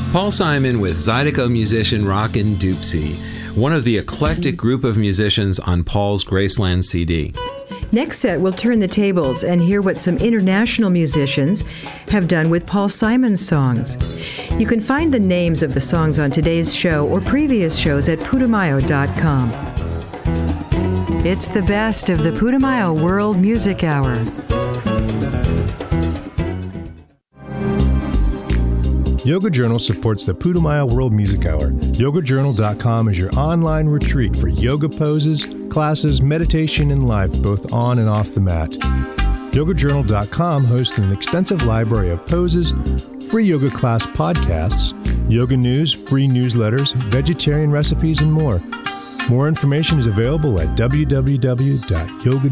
Paul Simon with Zydeco musician Rockin' Doopsie, one of the eclectic group of musicians on Paul's Graceland CD. Next set, we'll turn the tables and hear what some international musicians have done with Paul Simon's songs. You can find the names of the songs on today's show or previous shows at Putumayo.com. It's the best of the Putumayo World Music Hour. Yoga Journal supports the Putumayo World Music Hour. YogaJournal.com is your online retreat for yoga poses, classes, meditation, and life, both on and off the mat. YogaJournal.com hosts an extensive library of poses, free yoga class podcasts, yoga news, free newsletters, vegetarian recipes, and more. More information is available at www.yogajournal.com.